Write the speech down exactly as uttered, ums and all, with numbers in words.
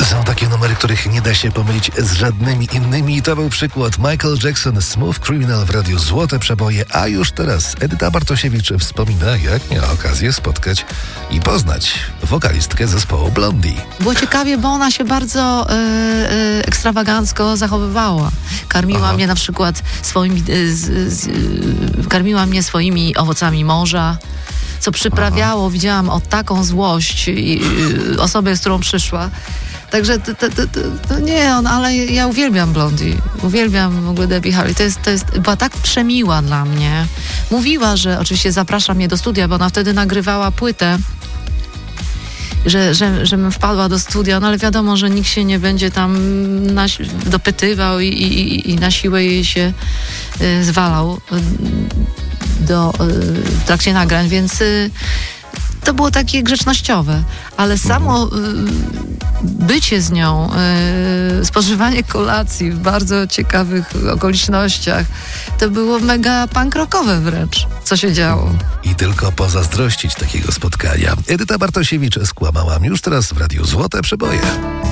Są takie numery, których nie da się pomylić z żadnymi innymi i to był przykład. Michael Jackson, Smooth Criminal w Radiu Złote Przeboje, a już teraz Edyta Bartosiewicz wspomina, jak miała okazję spotkać i poznać wokalistkę zespołu Blondie. Było ciekawie, bo ona się bardzo y, y, ekstrawagancko zachowywała. Karmiła Aha. mnie na przykład swoimi, y, z, z, y, karmiła mnie swoimi owocami morza, co przyprawiało, Aha. widziałam, o taką złość i, y, osobę, z którą przyszła. Także to, to, to, to nie on, ale ja uwielbiam Blondie. Uwielbiam w ogóle Debbie Harry. To jest, to jest, była tak przemiła dla mnie. Mówiła, że oczywiście zaprasza mnie do studia, bo ona wtedy nagrywała płytę, że, że, żebym wpadła do studia, no ale wiadomo, że nikt się nie będzie tam na, dopytywał i, i, i na siłę jej się y, zwalał do, y, w trakcie nagrań, więc y, to było takie grzecznościowe, ale samo y, bycie z nią, y, spożywanie kolacji w bardzo ciekawych okolicznościach, to było mega punk rockowe wręcz, co się działo. I tylko pozazdrościć takiego spotkania. Edyta Bartosiewicz skłamałam już teraz w Radiu Złote Przeboje.